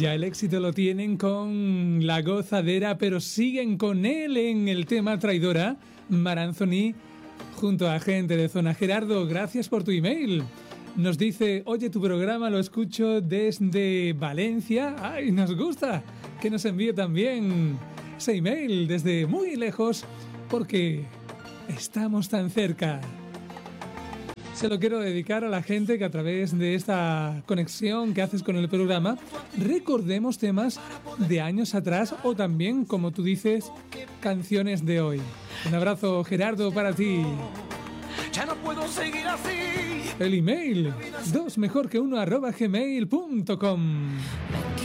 Ya el éxito lo tienen con La Gozadera, pero siguen con él en el tema Traidora, Mar Anthony, junto a gente de Zona. Gerardo, gracias por tu email. Nos dice, oye, tu programa lo escucho desde Valencia. ¡Ay, nos gusta! Que nos envíe también ese email desde muy lejos, porque estamos tan cerca. Se lo quiero dedicar a la gente que a través de esta conexión que haces con el programa recordemos temas de años atrás o también, como tú dices, canciones de hoy. Un abrazo, Gerardo, para ti. Ya no puedo seguir así. El email 2mejorque1@gmail.com.